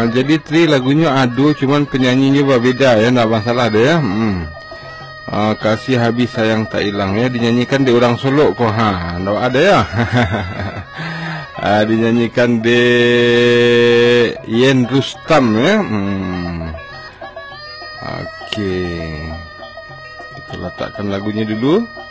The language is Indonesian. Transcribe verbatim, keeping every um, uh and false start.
Uh, jadi Tri lagunya aduh, cuman penyanyinya berbeda ya, nggak masalah deh ya. Hmm. Uh, kasih habis sayang tak hilang ya, dinyanyikan di orang Solo kok, ha, nggak ada ya. uh, dinyanyikan di Yen Rustam ya. Hmm. Oke, okay. Kita letakkan lagunya dulu.